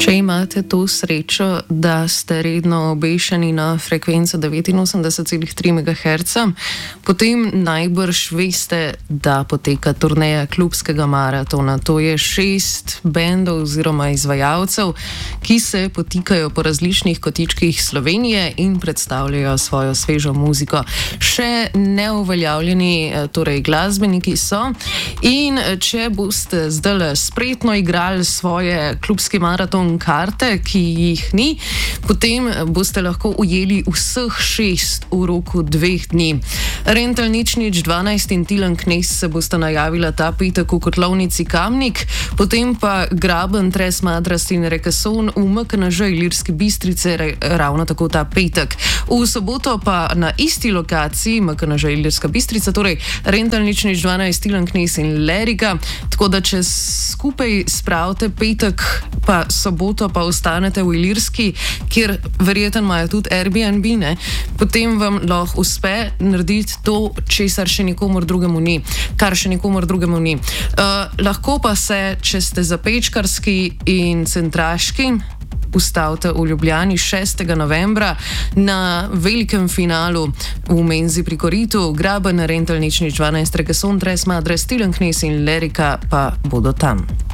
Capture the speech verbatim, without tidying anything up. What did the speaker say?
Če imate to srečo, da ste redno obešeni na frekvenco devetinosemdeset celih tri megaherca, potem najbrž veste, da poteka turneja klubskega maratona. To je šest bendov oziroma izvajalcev, ki se potikajo po različnih kotičkih Slovenije in predstavljajo svojo svežo muziko. Še neuveljavljeni torej glasbeniki so in če boste zdaj spretno igrali svoje klubski maraton karte, ki jih ni, potem boste lahko ujeli vseh šest v roku dveh dni. Rental nič nič dvanajst in Tilen Knez se bosta najavila ta petek v kotlovnici Kamnik, potem pa Graben, Tres Madrast in Rekeson v M K N Ž Ilirske Bistrice ravno tako ta petek. V soboto pa na isti lokaciji M K N Ž Ilirska Bistrica, torej Rental nič nič dvanajst, Tilen Knez in Lerika, tako da če skupaj spravite petek pa soboto pa ostanete v Ilirski, kjer verjetno imajo tudi Airbnb, ne, potem vam lahko uspe narediti to, česar še nikomor drugemu ni, kar še nikomor drugemu ni. Uh, lahko pa se, če ste zapečkarski in centraški, ustavite v Ljubljani šestega novembra na velikem finalu v Menzi pri Koritu. Graben, Rental nič nič dvanajst, Rekeson, Tres Madrast, Tilen Knez in Lerika pa bodo tam.